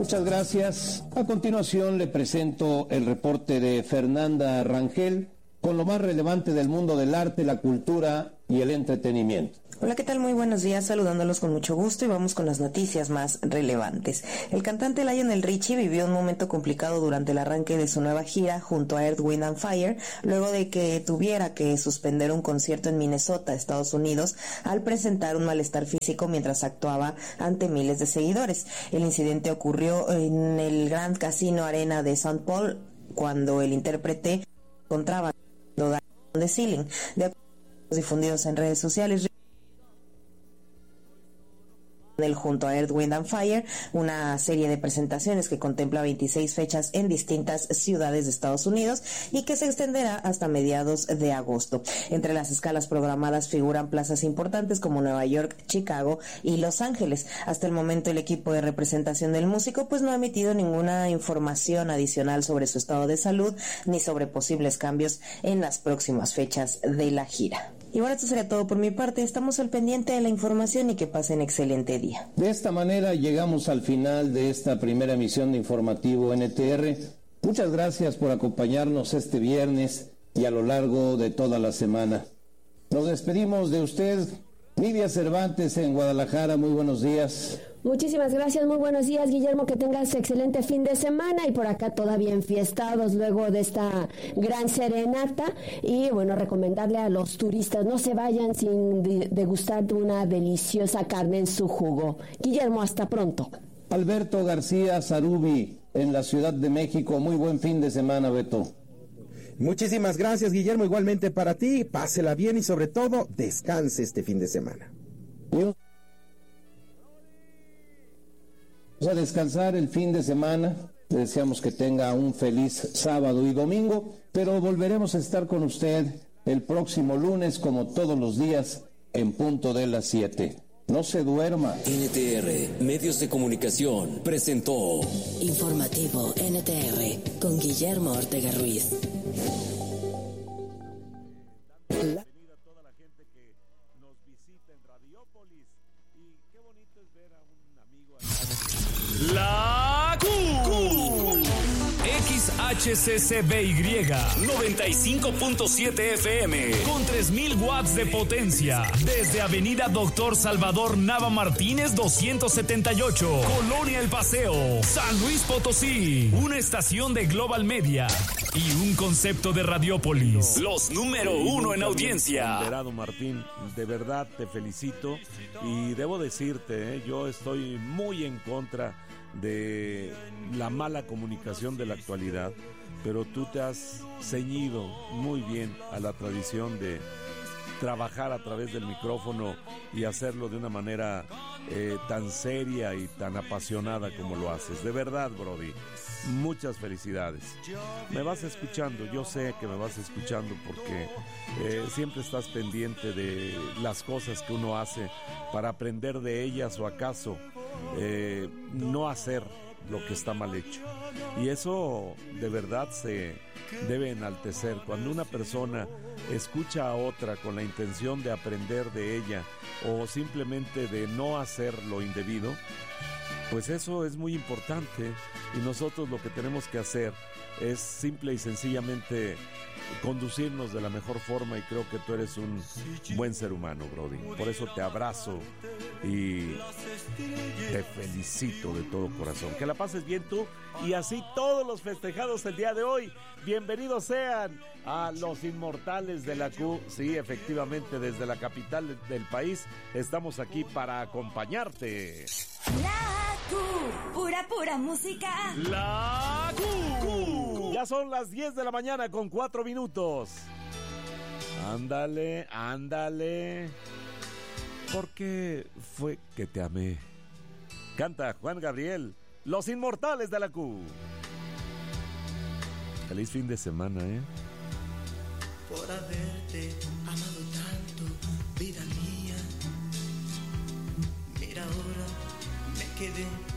Muchas gracias. A continuación le presento el reporte de Fernanda Rangel con lo más relevante del mundo del arte, la cultura y el entretenimiento. Hola, ¿qué tal? Muy buenos días, saludándolos con mucho gusto y vamos con las noticias más relevantes. El cantante Lionel Richie vivió un momento complicado durante el arranque de su nueva gira junto a Earth, Wind and Fire, luego de que tuviera que suspender un concierto en Minnesota, Estados Unidos, al presentar un malestar físico mientras actuaba ante miles de seguidores. El incidente ocurrió en el Grand Casino Arena de St. Paul, cuando el intérprete encontraba de ceiling. De acuerdo a los difundidos en redes sociales, junto a Earth, Wind and Fire, una serie de presentaciones que contempla 26 fechas en distintas ciudades de Estados Unidos y que se extenderá hasta mediados de agosto. Entre las escalas programadas figuran plazas importantes como Nueva York, Chicago y Los Ángeles. Hasta el momento el equipo de representación del músico no ha emitido ninguna información adicional sobre su estado de salud ni sobre posibles cambios en las próximas fechas de la gira. Y bueno, esto sería todo por mi parte. Estamos al pendiente de la información y que pasen excelente día. De esta manera llegamos al final de esta primera emisión de Informativo NTR. Muchas gracias por acompañarnos este viernes y a lo largo de toda la semana. Nos despedimos de usted, Nidia Cervantes en Guadalajara. Muy buenos días. Muchísimas gracias, muy buenos días, Guillermo, que tengas excelente fin de semana y por acá todavía enfiestados luego de esta gran serenata y bueno, recomendarle a los turistas no se vayan sin degustar de una deliciosa carne en su jugo. Guillermo, hasta pronto. Alberto García Zarubi en la Ciudad de México, muy buen fin de semana, Beto. Muchísimas gracias, Guillermo, igualmente para ti, pásela bien y sobre todo descanse este fin de semana. A descansar el fin de semana, le deseamos que tenga un feliz sábado y domingo, pero volveremos a estar con usted el próximo lunes como todos los días en punto de las 7. No se duerma. NTR Medios de Comunicación presentó Informativo NTR con Guillermo Ortega Ruiz. La Q. XHCCBY 95.7 FM con 3000 watts de potencia desde Avenida Doctor Salvador Nava Martínez 278, Colonia El Paseo, San Luis Potosí. Una estación de Global Media y un concepto de Radiopolis. Los número uno en audiencia. Liberado, Martín, de verdad te felicito y debo decirte, yo estoy muy en contra de la mala comunicación de la actualidad, pero tú te has ceñido muy bien a la tradición de trabajar a través del micrófono y hacerlo de una manera tan seria y tan apasionada como lo haces. De verdad, Brody, muchas felicidades. Me vas escuchando, yo sé que me vas escuchando porque siempre estás pendiente de las cosas que uno hace para aprender de ellas o acaso no hacer lo que está mal hecho. Y eso de verdad se debe enaltecer. Cuando una persona escucha a otra con la intención de aprender de ella o simplemente de no hacer lo indebido, pues eso es muy importante y nosotros lo que tenemos que hacer es simple y sencillamente conducirnos de la mejor forma y creo que tú eres un buen ser humano, Brody. Por eso te abrazo y te felicito de todo corazón. Que la pases bien tú y así todos los festejados el día de hoy. Bienvenidos sean a los inmortales de la Q. Sí, efectivamente, desde la capital del país estamos aquí para acompañarte. La Q, pura música. La Q. Ya son las 10 de la mañana con 4 minutos. Ándale. ¿Por qué fue que te amé? Canta Juan Gabriel, Los Inmortales de la Q. Feliz fin de semana, Por haberte amado tanto, vida mía. Mira ahora, me quedé